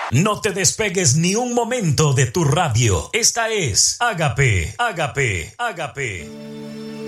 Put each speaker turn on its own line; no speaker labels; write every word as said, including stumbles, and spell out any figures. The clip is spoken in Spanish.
No te despegues ni un momento de tu radio. Esta es Ágape, Ágape, Ágape.